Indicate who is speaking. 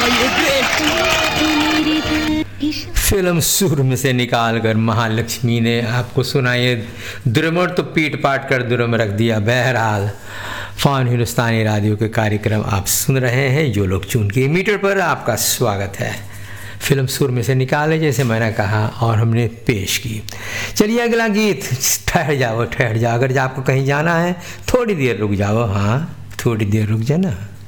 Speaker 1: Film सुर में से निकालकर महालक्ष्मी ने आपको सुनाई दुरमर तो पीट पाट कर दुरम रख दिया। बहरहाल फॉन हिंदुस्तानी रेडियो के कार्यक्रम आप सुन रहे हैं, जो लोग चुन के मीटर पर आपका स्वागत है। फिल्म सुर में से निकाले जैसे मैंने कहा और हमने पेश की। चलिए अगला गीत, ठहर जाओ। अगर आपको कहीं जाना है थोड़ी देर रुक जाओ। हाँ थोड़ी देर रुक जाना।